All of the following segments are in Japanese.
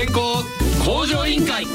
健康向上委員会。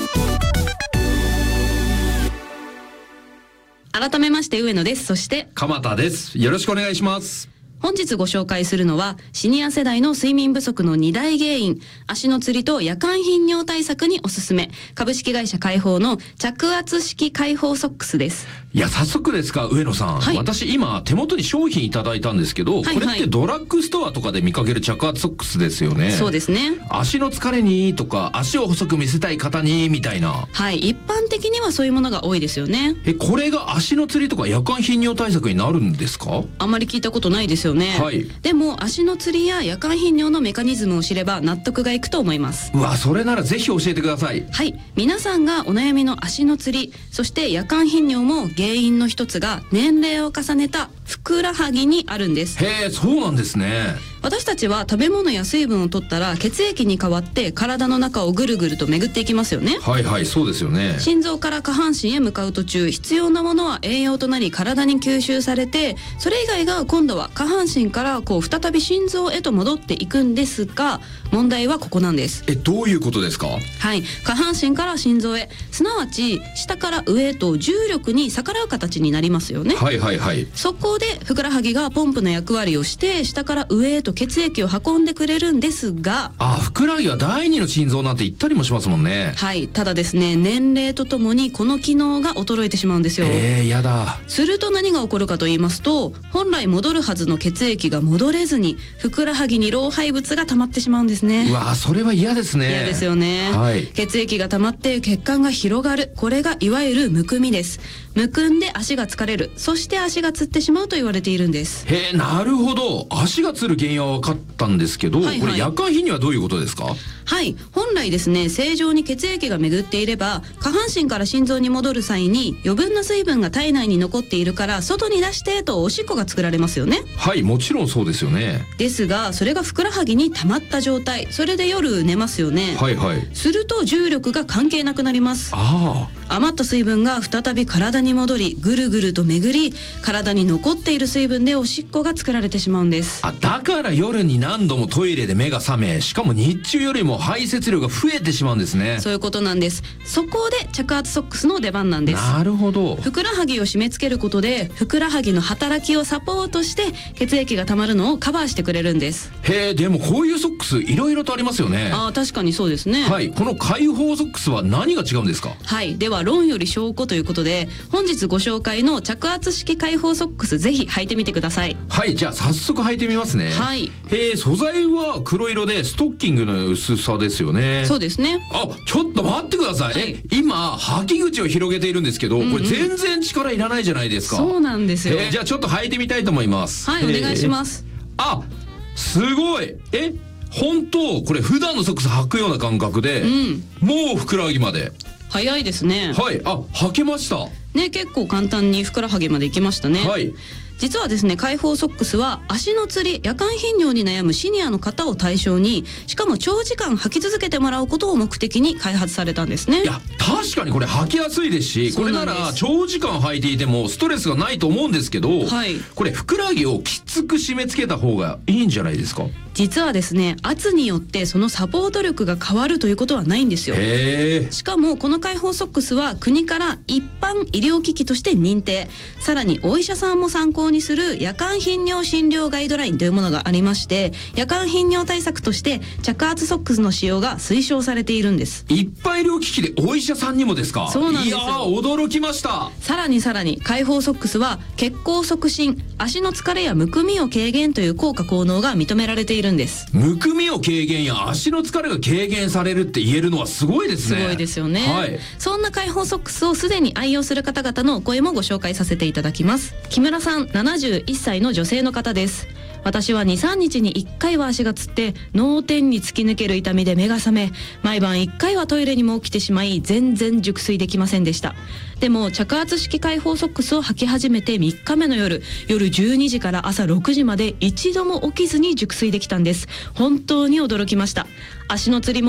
改めまして上野です。そして鎌田です。よろしくお願いします。 本日ご紹介するのはシニア世代の睡眠不足の2大原因、足のつりと夜間頻尿対策におすすめ、株式会社開放の着圧式開放ソックスです。 いや、早速ですが上野さん、 はい、 私今手元に商品いただいたんですけど、これってドラッグストアとかで見かける着圧ソックスですよね。 そうですね。 足の疲れにとか足を細く見せたい方にみたいな。 はい、一般的にはそういうものが多いですよね。 これが足のつりとか夜間頻尿対策になるんですか？ あんまり聞いたことないですよね。 はい。 でも足のつりや夜間頻尿のメカニズムを知れば納得がいくと思います。 うわ、それならぜひ教えてください。 はい、皆さんがお悩みの足のつり、そして夜間頻尿も原因の一つが年齢を重ねたふくらはぎにあるんです。 へえ、そうなんですね。 私たちは食べ物や水分を取ったら血液に変わって体の中をぐるぐると巡っていきますよね。 はいはい、そうですよね。 心臓から下半身へ向かう途中、必要なものは栄養となり体に吸収されて、それ以外が今度は下半身から再び心臓へと戻っていくんですが、問題はここなんです。 どういうことですか？ はい、下半身から心臓へ、すなわち下から上へと重力に逆らう形になりますよね。 はいはいはい。 そこでふくらはぎがポンプの役割をして下から上へと血液を運んでくれるんですが、 ふくらはぎは第二の心臓なんて言ったりもしますもんね。 はい、ただですね、年齢とともにこの機能が衰えてしまうんですよ。 やだ。 すると何が起こるかと言いますと、本来戻るはずの血液が戻れずにふくらはぎに老廃物が溜まってしまうんですね。 うわ、それは嫌ですね。 嫌ですよね。 はい。 血液が溜まって血管が広がる、これがいわゆるむくみです。むくんで足が疲れる、そして足がつってしまうと言われているんです。 なるほど。足がつる原因は分かったんですけど、これ夜間頻尿はどういうことですか？ はい、本来ですね、正常に血液が巡っていれば下半身から心臓に戻る際に余分な水分が体内に残っているから外に出してとおしっこが作られますよね。 はい、もちろんそうですよね。 ですがそれがふくらはぎに溜まった状態、それで夜寝ますよね。 はいはい。 すると重力が関係なくなります。余った水分が再び体に戻り、ぐるぐると巡り、体に残っている水分でおしっこが作られてしまうんです。 だから夜に何度もトイレで目が覚め、しかも日中よりも排泄量が増えてしまうんですね。 そういうことなんです。そこで着圧ソックスの出番なんです。 なるほど。 ふくらはぎを締め付けることでふくらはぎの働きをサポートして血液がたまるのをカバーしてくれるんです。 でもこういうソックスいろいろとありますよね。 確かにそうですね。 はい、この開放ソックスは何が違うんですか？ はい、では論より証拠ということで本日ご紹介の着圧式開放ソックス、ぜひ履いてみてください。 はい、じゃあ早速履いてみますね。 はい。 素材は黒色でストッキングの薄さですよね。 そうですね。 ちょっと待ってください。はい、今履き口を広げているんですけど、これ全然力いらないじゃないですか。 そうなんですよ。 じゃあちょっと履いてみたいと思います。 はい、お願いします。 すごい。本当これ普段のソックス履くような感覚で、もうふくらはぎまで早いですね。 はい、履けましたね。結構簡単にふくらはぎまで行きましたね。 はい。 実はですね、開放ソックスは足のつり、夜間頻尿に悩むシニアの方を対象に、しかも長時間履き続けてもらうことを目的に開発されたんですね。 いや、確かにこれ履きやすいですし、これなら長時間履いていてもストレスがないと思うんですけど、これふくらはぎをきつく締め付けた方がいいんじゃないですか？ 実はですね、圧によってそのサポート力が変わるということはないんですよ。しかもこの開放ソックスは国から一般医療機器として認定、さらにお医者さんも参考にする夜間頻尿診療ガイドラインというものがありまして、夜間頻尿対策として着圧ソックスの使用が推奨されているんです。 一般医療機器でお医者さんにもですか？ そうなんですよ。 いやー、驚きました。 さらに開放ソックスは血行促進、足の疲れやむくみを軽減という効果効能が認められているんです。 むくみを軽減や足の疲れが軽減されるって言えるのはすごいですね。 すごいですよね。そんな開放ソックスをすでに愛用する方々のお声もご紹介させていただきます。木村さん、71歳の女性の方です。私は 2,3 日に1回は足がつって脳天に突き抜ける痛みで目が覚め、毎晩1回はトイレにも起きてしまい全然熟睡できませんでした。でも着圧式開放ソックスを履き始めて3日目の夜12時から朝6時まで一度も起きずに熟睡できたんです。本当に驚きました。足のつりも